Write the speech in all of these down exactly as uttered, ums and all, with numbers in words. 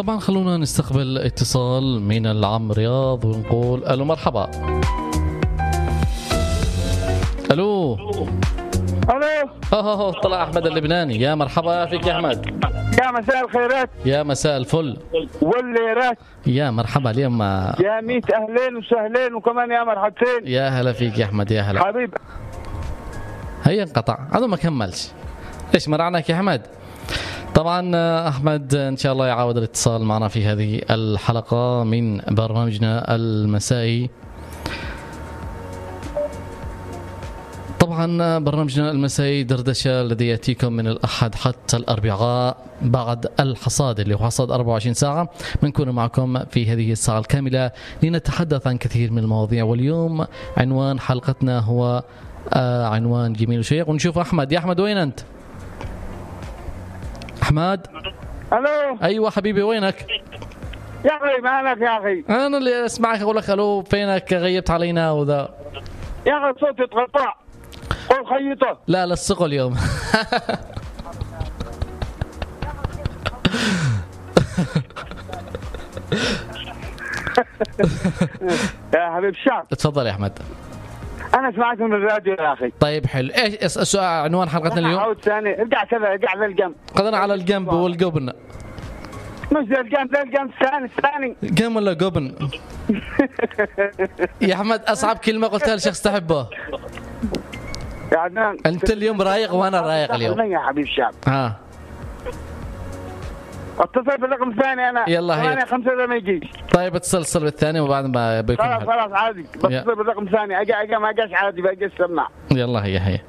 طبعا خلونا نستقبل اتصال من العم رياض ونقول الو مرحبا. الو الو اوه طلع احمد اللبناني. يا مرحبا فيك يا احمد. يا مساء الخيرات يا مساء الفل والليرات. يا مرحبا. اليوم يا ميت اهلين وسهلين وكمان يا مرحبتين. يا هلا فيك يا احمد. يا هلا حبيب. هيا انقطع هذا ما كملش. ايش مرعناك يا احمد؟ طبعا احمد ان شاء الله يعاود الاتصال معنا في هذه الحلقه من برنامجنا المسائي. طبعا برنامجنا المسائي دردشة الذي يأتيكم من الأحد حتى الأربعاء بعد الحصاد اللي هو حصاد أربعة وعشرين ساعة. بنكون معكم في هذه الساعة الكاملة لنتحدث عن كثير من المواضيع، واليوم عنوان حلقتنا هو آه عنوان جميل وشيق. ونشوف أحمد. يا أحمد وين أنت؟ أحمد. الو. أيوة حبيبي وينك؟ يا أخي مالك يا أخي؟ أنا اللي أسمعك أقول لك ألو فينك غيبت علينا وذا. يا أخي صوتي تقطع. قول خيطه. لا لصقوا اليوم. يا حبيب الشعب. تفضل يا أحمد. أنا سمعت من الراديو يا أخي. طيب حلو. إيش السؤال عنوان حلقتنا اليوم؟ عود ثاني ارجع كذا ارجع للجنب. قدرنا على الجنب والجبن. مش للجنب للجنب الثاني الثاني. جنب ولا جبن؟ يا أحمد أصعب كلمة قلتها لشخص تحبه. يا عدنان أنت اليوم رايق وأنا رايق اليوم. يا حبيب الشعب. ها اتصل بالرقم الثاني أنا. يلا هي. ثمانية خمسة إذا ما يجيش. طيب اتصل اتصل بالثاني وبعد ما بيكون خلاص خلاص عادي. بتصل بالرقم الثاني. أجا أجا ما أجاش عادي بقى السماع. يلا هي هي.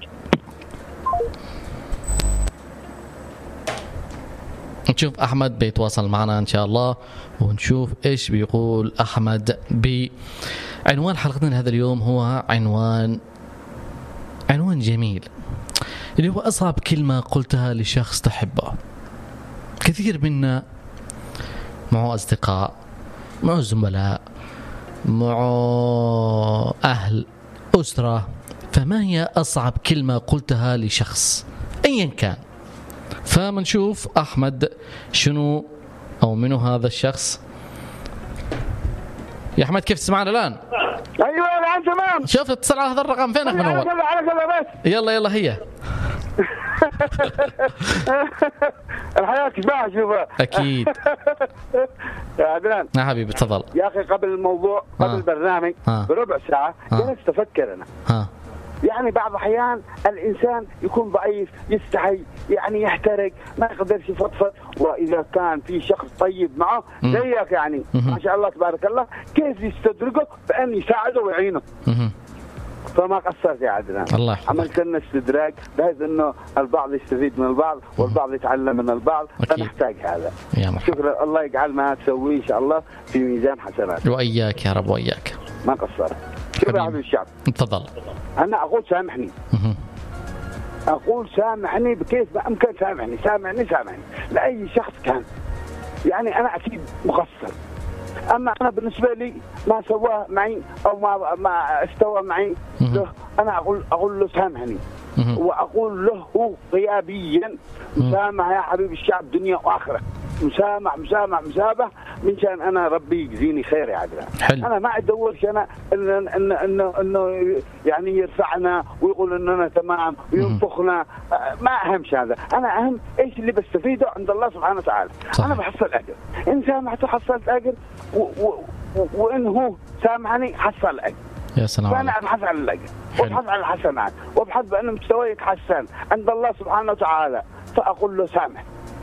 نشوف أحمد بيتواصل معنا إن شاء الله ونشوف إيش بيقول أحمد. بعنوان حلقتنا هذا اليوم هو عنوان عنوان جميل اللي هو أصعب كلمة قلتها لشخص تحبه. كثير منا معه أصدقاء، معه زملاء، معه أهل، أسرة. فما هي أصعب كلمة قلتها لشخص أيا كان؟ فمنشوف أحمد شنو أو منو هذا الشخص. يا أحمد كيف تسمعنا الآن؟ أيوة الآن تمام. شوف اتصل على هذا الرقم. فينك من أول؟ على كذا بس. يلا يلا هي. الحياة كفاح شوفها. أكيد. يا عدنان. يا حبيبي تفضل. يا أخي قبل الموضوع قبل آه. البرنامج آه. بربع ساعة جلست أفكر أنا. ها. يعني بعض الأحيان الإنسان يكون ضعيف، يستحي، يعني يحترق، ما يقدرش يفضفض، وإذا كان في شخص طيب معه زيك يعني ما شاء الله تبارك الله كيف يستدرجه بأن يساعده ويعينه. فما قصرت يا عدنان. الله يحفظك. عملت لنا استدراج بحيث انه البعض يستفيد من البعض والبعض يتعلم من البعض. فنحتاج هذا. يا مرحبا. شكرا. الله يجعل ما تسويه ان شاء الله في ميزان حسنات. وإياك يا رب وإياك. ما قصرت. شكرا يا حبيب الشعب. تفضل. انا اقول سامحني. اقول سامحني بكيف ما امكن. سامحني سامحني سامحني لاي شخص كان. يعني انا اكيد مقصر، اما انا بالنسبه لي ما سواه معي او ما ما استوى معي له انا اقول اقول له سامحني. واقول له غيابيا مسامح يا حبيب الشعب دنيا واخره. مسامح مسامح مسامح من شان انا ربي يجزيني خير يا عدنان. انا ما ادورش انا انه انه انه إنه يعني يرفعنا ويقول اننا تمام وينفخنا. ما اهمش هذا. انا اهم ايش اللي بستفيده عند الله سبحانه وتعالى. صحيح. انا بحصل اجر. ان سامحته حصلت اجر وان هو سامحني حصل اجر. يا سلام. فانا ابحث عن الاجر وابحث عن الحسنات وابحث بان مستواي يتحسن عند الله سبحانه وتعالى. فاقول له سامح.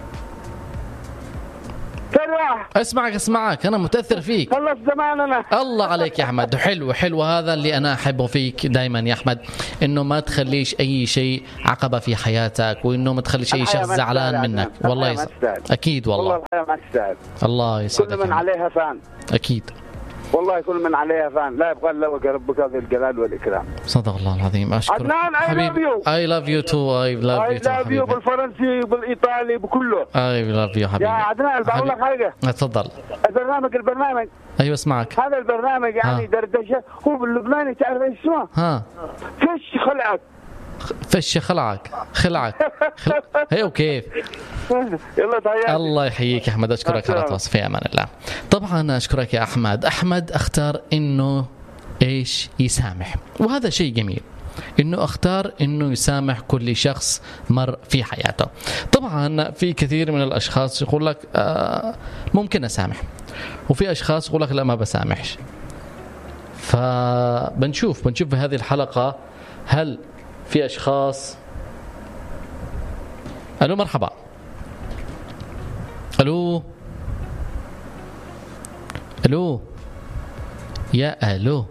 فرح. اسمعك اسمعك انا متاثر فيك. خلص زماننا. الله عليك يا احمد. حلو حلو هذا اللي انا احبه فيك دائما يا احمد، انه ما تخليش اي شيء عقبه في حياتك، وانه ما تخليش اي شخص زعلان منك. والله يس... اكيد والله. والله الحياه ما تستاهل. الله يسعدك. كل من عليها فان. اكيد والله كل من عليها فان. لا يبقى الا وجه ربك ذي الجلال والاكرام. صدق الله العظيم. اشكرك عدنان. I love you. I love you too. I love you too. I love you بالفرنسي بالإيطالي بكله. I love you حبيبي. يا عدنان بقول لك حاجة. تفضل. البرنامج البرنامج. ايوه اسمعك. هذا البرنامج يعني دردشة. هو باللبناني تعرف ايش اسمه؟ ها. فش خلعك. فش خلعك خلعك خل... هي وكيف. يلا تحياتي. الله يحييك يا أحمد، أشكرك على التواصل، في أمان الله. طبعا أشكرك يا أحمد. أحمد اختار إنه إيش يسامح، وهذا شيء جميل إنه اختار إنه يسامح كل شخص مر في حياته. طبعا في كثير من الأشخاص يقول لك آه ممكن أسامح، وفي أشخاص يقول لك لا ما بسامحش. فبنشوف بنشوف في هذه الحلقة هل في أشخاص. ألو مرحبا. ألو ألو يا ألو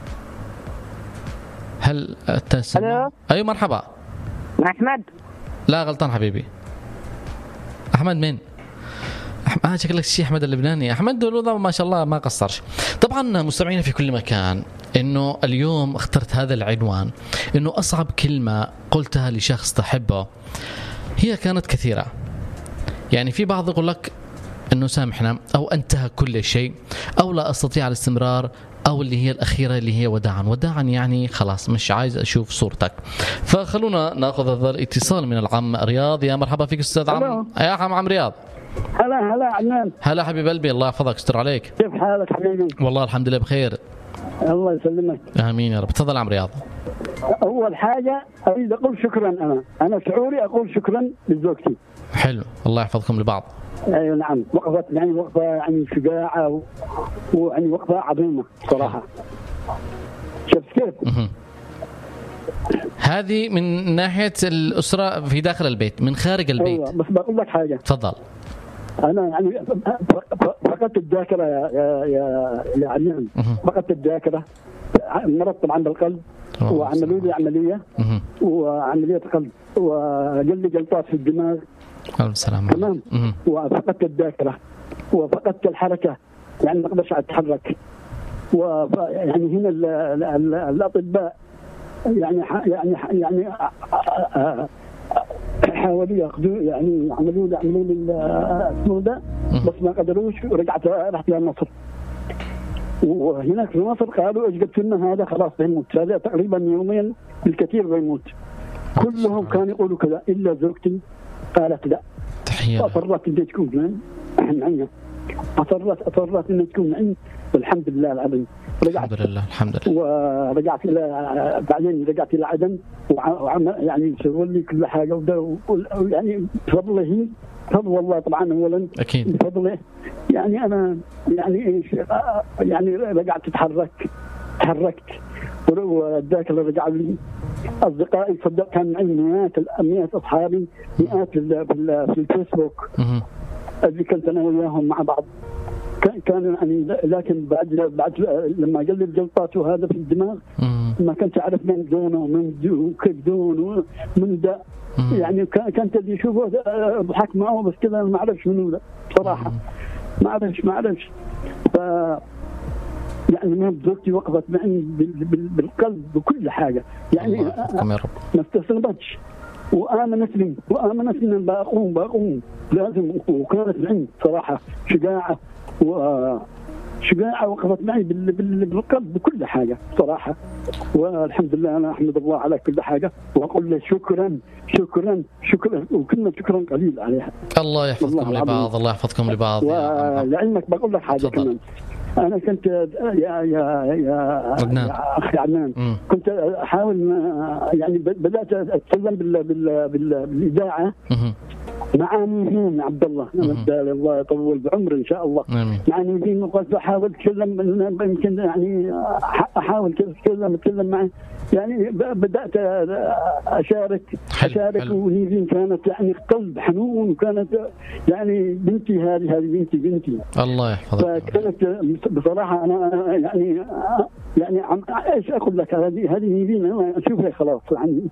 هل تسمع؟ أيوة مرحبا. أحمد. لا غلطان حبيبي. أحمد مين؟ آه شكلك الشيخ أحمد اللبناني. أحمد والله ما شاء الله ما قصرش. طبعا مستمعين في كل مكان، إنه اليوم اخترت هذا العنوان، إنه أصعب كلمة قلتها لشخص تحبه هي كانت كثيرة. يعني في بعض يقول لك إنه سامحنا، أو انتهى كل شيء، أو لا أستطيع الاستمرار، أو اللي هي الأخيرة اللي هي وداعا. وداعا يعني خلاص مش عايز أشوف صورتك. فخلونا نأخذ هذا الاتصال من العم رياض. يا مرحبا فيك أستاذ عم. يا عم عم رياض. هلا هلا عمان. هلا حبيب قلبي، الله يحفظك يستر عليك. كيف حالك حبيبي؟ والله الحمد لله بخير. الله يسلمك. آمين يا رب. تفضل عم رياض. أول حاجة أريد أقول شكرا. أنا أنا شعوري أقول شكرا لزوجتي. حلو، الله يحفظكم لبعض. أيوة نعم، وقفت يعني وقفة يعني شجاعة ويعني وقفة عظيمة صراحة. شفت كيف؟ هذه من ناحية الأسرة في داخل البيت، من خارج البيت. أيوة بس بقول لك حاجة. تفضل. أنا يعني فقدت الذاكرة يا يا يا يا عمان، فقدت الذاكرة، مرضت طبعا بالقلب وعملوا لي عملية وعملية قلب وجل لي جلطات في الدماغ. ألف سلامة. تمام. وفقدت الذاكرة وفقدت الحركة، يعني ما أقدرش أتحرك. ويعني هنا ال ال ال الأطباء يعني يعني يعني حاولوا ياخذوا يعني عملوا لي عملوا لي السوداء بس ما قدروش، ورجعت رحت لمصر. وهناك في مصر قالوا ايش قلت لنا هذا خلاص بيموت، هذا تقريبا يومين بالكثير بيموت. كلهم كانوا يقولوا كذا الا زوجتي قالت لا. تحية. اصرت ان تكون معي، اصرت اصرت ان تكون معي، والحمد لله العظيم. رجعت الحمد لله الحمد لله. ورجعت الى بعدين رجعت الى عدن وعمل يعني سووا لي كل حاجه، يعني بفضله فضل والله طبعا اولا اكيد بفضله. يعني انا يعني ايش يعني رجعت اتحرك تحركت والذاكره رجع لي. اصدقائي صدق كان معي مئات مئات اصحابي مئات في في الفيسبوك اللي كنت انا وياهم مع بعض. كان يعني لكن بعد بعد لما قال لي الجلطات وهذا في الدماغ ما كنت اعرف من دونه ومن وكيف دونه ومن ده. يعني كانت اللي يشوفه ضحك معه بس كذا ما اعرفش منو ده بصراحه، ما اعرفش ما اعرفش. ف يعني ما زوجتي وقفت معي بالقلب بكل حاجه، يعني ما استسلمتش وآمنت لي وآمنت لي بقوم بقوم لازم. وكانت معي صراحة شجاعة وشجاعة وقفت معي بالقلب بكل حاجة صراحة. والحمد لله أنا أحمد الله على كل حاجة وأقول له شكرا شكرا شكرا، وكلمة شكرا قليل عليها. الله يحفظكم لبعض. الله يحفظكم لبعض. ولعلمك بقول لك حاجة كمان. أنا كنت يا يا يا, عدنان. يا أخي عدنان م. كنت أحاول يعني بدأت أتكلم بال بال بال بالإذاعة مع نيفين عبد الله، الله يطول بعمره إن شاء الله. مع نيفين وقلت أحاول أتكلم يمكن يعني أحاول أتكلم أتكلم معه، يعني بدأت أشارك حلو أشارك حلو. ونيفين كانت يعني قلب حنون، وكانت يعني بنتي هذه هذه بنتي بنتي الله يحفظك. فكانت بصراحة أنا يعني يعني إيش أقول لك، هذه هذه نيفين أنا أشوفها خلاص يعني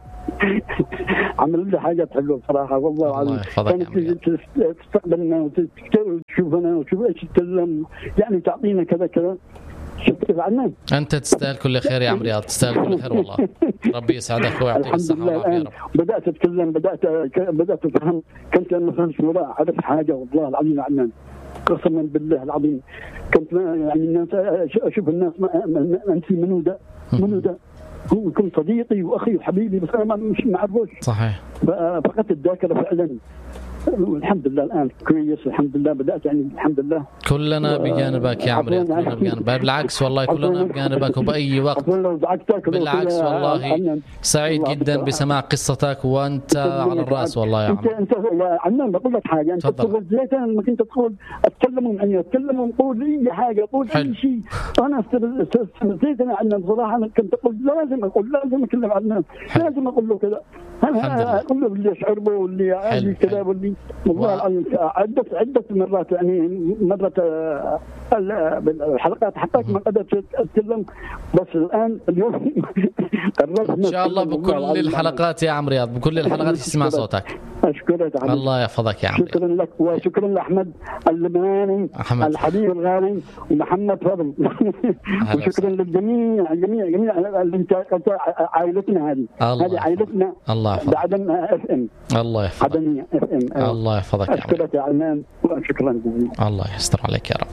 عمل لي حاجات حلوة بصراحة والله العظيم. كانت تستقبلنا وتشوفنا وتشوف إيش تتكلم، يعني تعطينا كذا كذا. شكرا عنا. أنت تستاهل كل خير يا عم رياض، تستاهل كل خير والله. ربي يسعدك ويعطيك الصحة والعافية يا رب. بدأت أتكلم بدأت بدأت أفهم، كنت أنا مثلا ولا أعرف حاجة والله العظيم عنا قسما بالله العظيم. كنت يعني الناس أشوف الناس أنت منو ده منو ده هو يكون صديقي واخي وحبيبي، بس انا مش معرفوش. صحيح. فقدت الذاكره فعلا. والحمد لله الان كويس، والحمد لله بدات يعني الحمد لله. كلنا بجانبك يا عمري، كلنا بجانبك، بالعكس والله كلنا بجانبك وباي وقت. بالعكس والله سعيد جدا بسماع قصتك، وانت على الراس والله يا عمري. انت انت عمان بقول لك حاجه، انت استغليت انك انت تقول اتكلم يعني اتكلم ونقول اي حاجه، اقول اي شيء. انا استغليت انا عمان بصراحه، انا كنت اقول لازم اقول لازم اتكلم عمان، لازم اقول له كذا، انا اقول له اللي اشعر به واللي عندي كذا واللي والله العظيم عدة عدة مرات يعني مرة الحلقات حتى ما قدرت أتكلم، بس الآن اليوم قررت إن شاء الله بكل الحلقات يا عم رياض، بكل الحلقات يسمع صوتك. أشكرك الله يحفظك يا عم. شكرا لك وشكرا لأحمد اللبناني الحبيب الغالي ومحمد فضل وشكرا للجميع جميع جميع اللي انت عائلتنا هذه هذه عائلتنا. الله يحفظك. بعدم اف ام. الله يحفظك. عدم اف ام. الله يحفظك يا عم. أشكرك يا عمان وشكرا جزيلا. الله يستر عليك يا رب.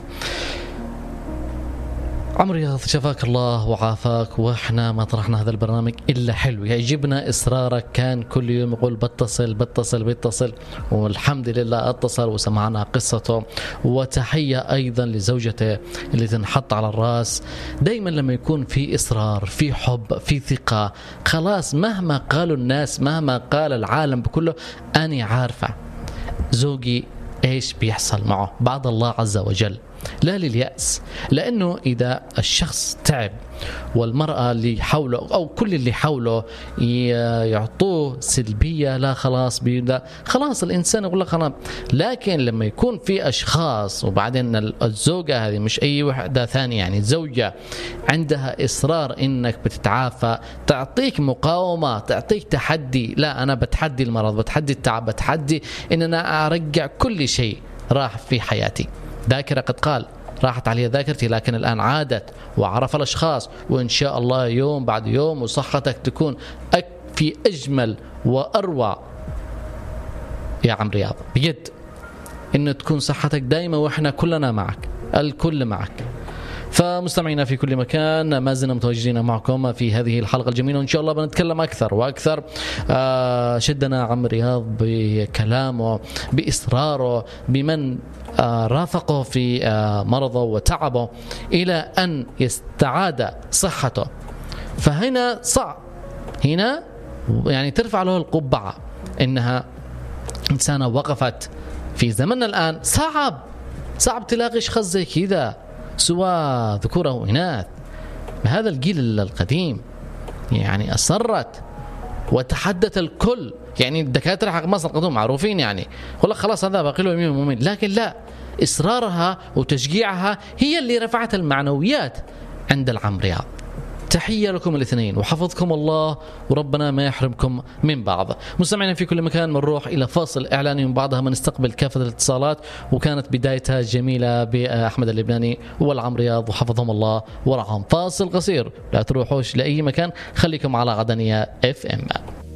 عمرو رياض شفاك الله وعافاك، واحنا ما طرحنا هذا البرنامج الا حلو، يعجبنا اصرارك، كان كل يوم يقول بتصل بتصل بتصل، والحمد لله اتصل وسمعنا قصته. وتحيه ايضا لزوجته اللي تنحط على الراس. دائما لما يكون في اصرار، في حب، في ثقه، خلاص مهما قالوا الناس، مهما قال العالم بكله، انا عارفه زوجي ايش بيحصل معه بعد الله عز وجل. لا لليأس، لأنه إذا الشخص تعب والمرأة اللي حوله أو كل اللي حوله يعطوه سلبية، لا خلاص بيبدأ خلاص الإنسان يقول لك خلاص. لكن لما يكون في أشخاص، وبعدين الزوجة هذه مش أي وحدة ثانية، يعني زوجة عندها إصرار إنك بتتعافى، تعطيك مقاومة، تعطيك تحدي، لا أنا بتحدي المرض، بتحدي التعب، بتحدي إن أنا أرجع كل شيء راح في حياتي. ذاكرة قد قال راحت علي ذاكرتي لكن الآن عادت، وعرف الأشخاص، وإن شاء الله يوم بعد يوم وصحتك تكون في أجمل وأروع يا عم رياض، بجد إن تكون صحتك دائما، وإحنا كلنا معك، الكل معك. فمستمعينا في كل مكان، ما زلنا متواجدين معكم في هذه الحلقة الجميلة، وإن شاء الله بنتكلم أكثر وأكثر. آه شدنا عم رياض بكلامه، بإصراره، بمن آه رافقه في آه مرضه وتعبه إلى أن يستعاد صحته. فهنا صعب، هنا يعني ترفع له القبعة إنها إنسانة وقفت في زمننا الآن. صعب صعب تلاقي شخص زي كذا، سواء ذكور أو إناث، بهذا الجيل القديم، يعني أصرت وتحدت الكل. يعني الدكاترة حق مصر قدوم معروفين، يعني يقول لك خلاص هذا باقي له يمين ومؤمن، لكن لا، إصرارها وتشجيعها هي اللي رفعت المعنويات عند العم رياض. تحية لكم الاثنين، وحفظكم الله، وربنا ما يحرمكم من بعض. مستمعين في كل مكان، بنروح إلى فاصل إعلاني، ومن بعدها بنستقبل كافة الاتصالات. وكانت بدايتها جميلة بأحمد اللبناني والعم رياض، وحفظهم الله ورعاهم. فاصل قصير، لا تروحوش لأي مكان، خليكم على عدنية اف ام.